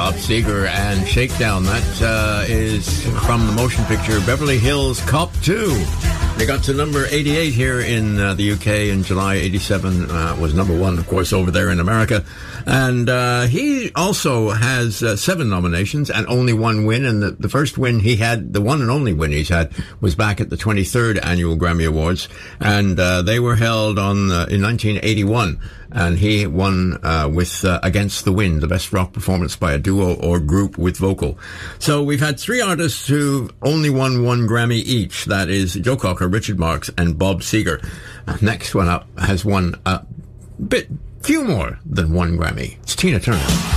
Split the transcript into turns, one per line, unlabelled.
Bob Seger and Shakedown. That is from the motion picture Beverly Hills Cop 2. They got to number 88 here in the UK in July. 87 was number 1, of course, over there in America. And he also has 7 nominations and only 1 win. And the first win he had, the one and only win he's had, was back at the 23rd Annual Grammy Awards. And they were held in 1981. And he won with Against the Wind, the best rock performance by a duo or group with vocal. So we've had 3 artists who only won 1 Grammy each. That is Joe Cocker, Richard Marx, and Bob Seger. Next one up has won a few more than 1 Grammy. It's Tina Turner.